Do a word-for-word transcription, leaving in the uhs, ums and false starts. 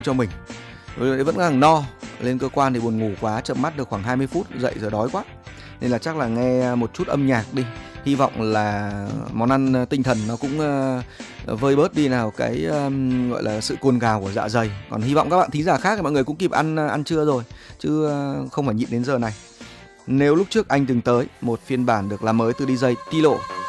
cho mình. Rồi vẫn đang no, lên cơ quan thì buồn ngủ quá, chợp mắt được khoảng hai mươi phút, dậy giờ đói quá. Nên là chắc là nghe một chút âm nhạc đi. Hy vọng là món ăn tinh thần nó cũng uh, vơi bớt đi nào cái um, gọi là sự cồn cào của dạ dày. Còn hy vọng các bạn thính giả khác thì mọi người cũng kịp ăn ăn trưa rồi, chứ uh, không phải nhịn đến giờ này. Nếu lúc trước anh từng tới một phiên bản được làm mới từ đi giây Tilo